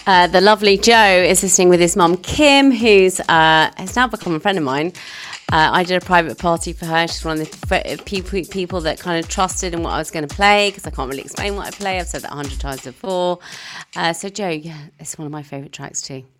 The lovely Joe is listening with his mum, Kim, who's has now become a friend of mine. I did a private party for her. She's one of the people that kind of trusted in what I was going to play, because I can't really explain what I play. I've said that 100 times before. So Joe, yeah, it's one of my favourite tracks too.